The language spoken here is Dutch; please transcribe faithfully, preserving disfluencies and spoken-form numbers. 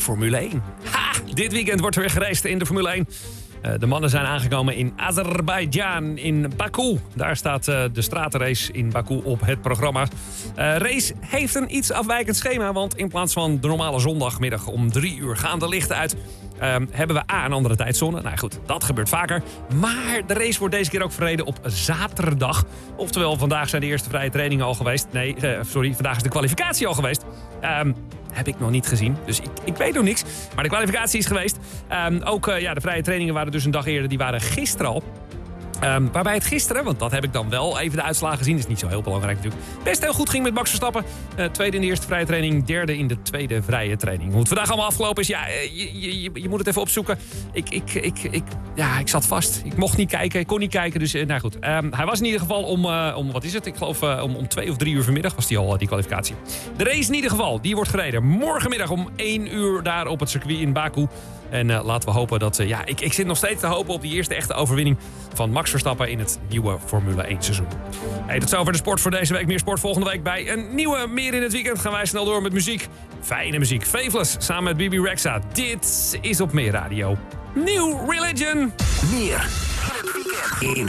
Formule één. Ha! Dit weekend wordt er weer geraced in de Formule één. Uh, de mannen zijn aangekomen in Azerbeidzjan, in Baku. Daar staat uh, de stratenrace in Baku op het programma. Uh, race heeft een iets afwijkend schema, want in plaats van de normale zondagmiddag om drie uur gaan de lichten uit. Uh, hebben we A, een andere tijdzone. Nou goed, dat gebeurt vaker. Maar de race wordt deze keer ook verreden op zaterdag. Oftewel, vandaag zijn de eerste vrije trainingen al geweest. Nee, uh, sorry, vandaag is de kwalificatie al geweest. Um, Heb ik nog niet gezien, dus ik, ik weet nog niks. Maar de kwalificatie is geweest. Um, ook uh, ja, de vrije trainingen waren dus een dag eerder. Die waren gisteren al. Um, waarbij het gisteren, want dat heb ik dan wel even de uitslagen gezien. Dat is niet zo heel belangrijk natuurlijk. Best heel goed ging met Max Verstappen. Uh, tweede in de eerste vrije training, derde in de tweede vrije training. Hoe het vandaag allemaal afgelopen is, ja, je, je, je moet het even opzoeken. Ik, ik, ik, ik, ja, ik zat vast. Ik mocht niet kijken, ik kon niet kijken. Dus uh, nou goed, um, hij was in ieder geval om, uh, om wat is het? Ik geloof uh, om, om twee of drie uur vanmiddag was die al, uh, die kwalificatie. De race in ieder geval, die wordt gereden morgenmiddag om één uur daar op het circuit in Baku. En uh, laten we hopen dat... Uh, ja, ik, ik zit nog steeds te hopen op die eerste echte overwinning van Max Verstappen in het nieuwe Formule één seizoen. Hey, tot zover de sport voor deze week. Meer sport volgende week bij een nieuwe Meer in het Weekend. Gaan wij snel door met muziek. Fijne muziek. Faithless samen met B B Rexha. Dit is op Meer Radio. New Religion. Meer in het weekend.